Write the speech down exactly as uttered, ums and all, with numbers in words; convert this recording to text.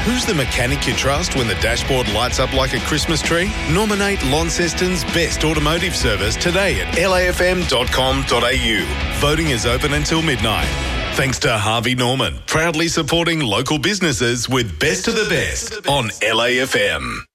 Who's the mechanic you trust when the dashboard lights up like a Christmas tree? Nominate Launceston's best automotive service today at l a f m dot com dot a u. Voting is open until midnight. Thanks to Harvey Norman, proudly supporting local businesses with Best of the Best on L A F M.